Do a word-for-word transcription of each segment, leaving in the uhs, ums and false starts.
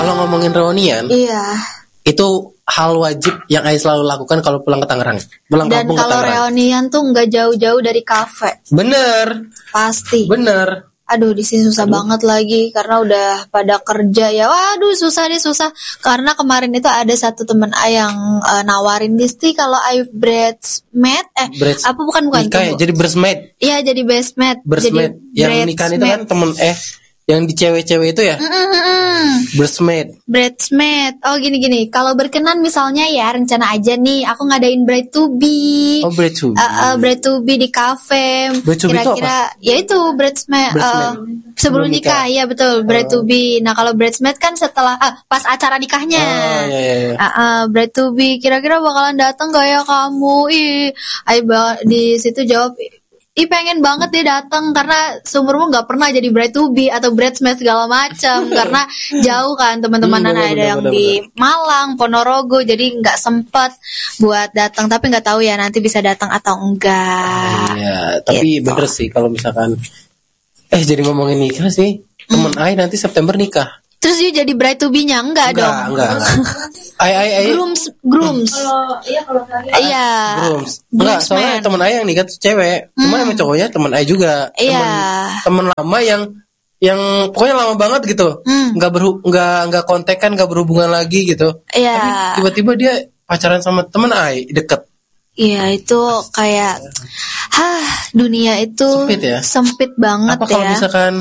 Kalau ngomongin reunian, iya. Itu hal wajib yang Ai selalu lakukan kalau pulang ke Tangerang. Pulang Dan kampung ke kalau Tangerang. reunian tuh nggak jauh-jauh dari kafe. Bener, Pasti. bener. Aduh, di sini susah Aduh. banget lagi karena udah pada kerja ya. Waduh, susah deh susah. Karena kemarin itu ada satu teman Ai yang uh, nawarin Disti kalau Ai bridesmaid eh Bridge- apa bukan bukan Nikah ya, tunggu. jadi bridesmaid. Iya, jadi bridesmaid. Bridesmaid. Yang nikahan itu kan temen eh yang di cewek-cewek itu ya. Mm-mm. Bridesmaid. Bridesmaid. Oh gini-gini. Kalau berkenan misalnya ya rencana aja nih. Aku ngadain bride to be. Oh, bride to be. Uh, uh, bride to be di cafe. Bride to be itu Kira-kira ya itu bridesmaid. Bridesmaid. Uh, sebelum nikah. Iya betul. Bride to be. Nah kalau bridesmaid kan setelah ah, pas acara nikahnya. Oh, iya, iya, iya. Uh, uh, bride to be. Kira-kira bakalan datang gak ya kamu? Ih, Ai ba- di situ jawab. Ih pengen banget dia datang karena seumurmu nggak pernah jadi bride to be atau bridesmaid segala macam karena jauh kan teman-temanan Hmm, bener, ada bener, yang bener, di Malang, Ponorogo jadi nggak sempet buat datang tapi nggak tahu ya nanti bisa datang atau enggak. Iya, tapi Gitu. bener sih kalau misalkan eh jadi ngomongin nikah sih, temen Ai nanti September nikah. Terus dia jadi bride to be-nya enggak, Enggak, dong? enggak, enggak. Ai ai ai. Grooms, grooms. Kalau iya kalau kalian Iya. Grooms. Enggak, soalnya Groomsman. temen Ai yang nikah tuh cewek. Cuma emang cowoknya temen Ai juga. Iya. Temen, temen lama yang yang pokoknya lama banget gitu. Hmm. Enggak berhu enggak enggak kontekan, enggak berhubungan lagi gitu. Iya. Tapi tiba-tiba dia pacaran sama temen Ai, deket. Iya itu kayak, hah dunia itu Sempit ya? sempit banget Apa kalau ya. misalkan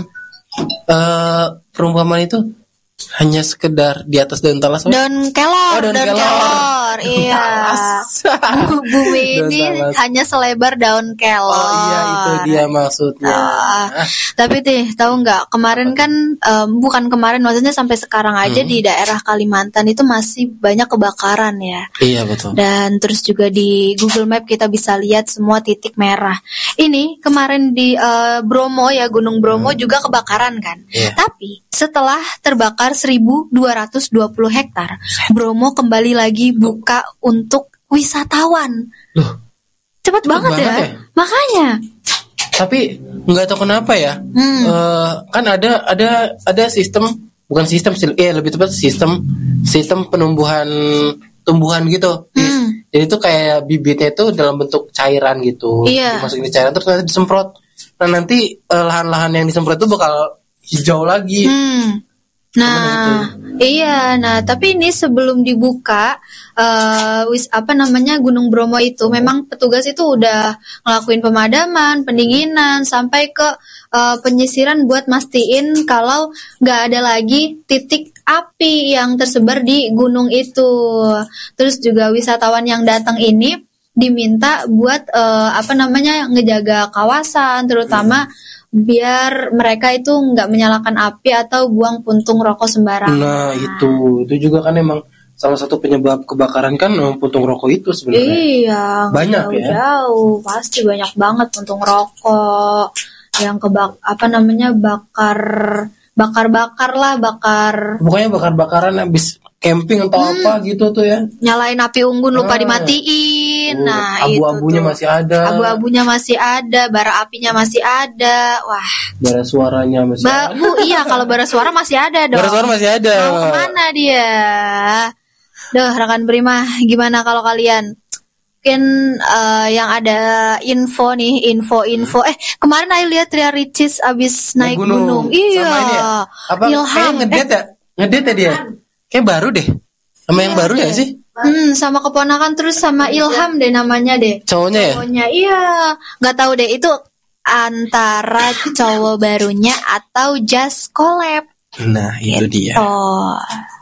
eh perumpamaan itu hanya sekedar di atas daun talas? Daun kelor, Oh, daun daun, kelor. kelor, iya. Bumi ini Daun talas. hanya selebar daun kelor. Oh iya, itu dia maksudnya. Ah, tapi tih tahu nggak kemarin kan em, bukan kemarin maksudnya sampai sekarang aja Hmm. di daerah Kalimantan itu masih banyak kebakaran ya. Iya betul. Dan terus juga di Google Map kita bisa lihat semua titik merah. Ini kemarin di eh, Bromo ya Gunung Bromo juga kebakaran kan. Iya. Tapi setelah terbakar seribu dua ratus dua puluh hektar, Bromo kembali lagi buka untuk wisatawan. Loh, Cepet banget, banget ya. ya? Makanya. tapi nggak tahu kenapa ya. Hmm. Eh, kan ada ada ada sistem, bukan sistem sih, eh lebih tepat sistem sistem penumbuhan tumbuhan gitu. Hmm. Jadi itu kayak bibitnya itu dalam bentuk cairan gitu. Iya. Dimasukin ke cairan terus nanti disemprot. Nah nanti eh, lahan-lahan yang disemprot itu bakal hijau lagi. Hmm. Nah, iya. Nah, tapi ini sebelum dibuka, eh wis apa namanya Gunung Bromo itu, memang petugas itu udah ngelakuin pemadaman, pendinginan, sampai ke eh, penyisiran buat mastiin kalau nggak ada lagi titik api yang tersebar di gunung itu. Terus juga wisatawan yang datang ini diminta buat eh, apa namanya ngejaga kawasan, terutama biar mereka itu nggak menyalakan api atau buang puntung rokok sembarangan. Nah itu itu juga kan emang salah satu penyebab kebakaran kan memang puntung rokok itu sebenarnya. Iya, Banyak ya? jauh-jauh, pasti banyak banget puntung rokok yang kebak apa namanya bakar bakar-bakar lah, bakar Pokoknya bakar-bakaran habis camping atau apa gitu tuh ya. nyalain api unggun lupa Ah. dimatiin. Uh, Nah, abu-abunya itu tuh. masih ada. Abu-abunya masih ada, bara apinya masih ada. Wah, Bara suaranya masih ba- ada. Bu, iya kalau bara suara masih ada dong. Bara suara masih ada. Mau kemana dia? Duh, rekan Prima, gimana kalau kalian? Mungkin eh, yang ada info nih, info-info. Eh, kemarin Ayu lihat Ria Ricis abis naik gunung. Iya. Sama ini ya? Apa Ilham. kayaknya ngedate ya? Ngedate ya dia? Kayak baru deh. Sama yang baru ya sih? Hmm, sama keponakan terus sama Ilham deh namanya deh. Cowoknya ya? Cowoknya, iya. Nggak tahu deh itu antara cowok barunya atau just collab. Nah, itu dia. Oh.